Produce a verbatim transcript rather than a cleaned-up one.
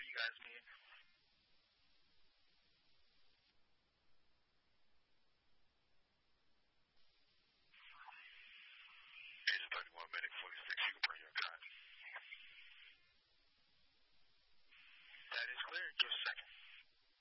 you guys need. Agent thirty-one, Medic forty-six, you can bring your car. That is clear. Just a second.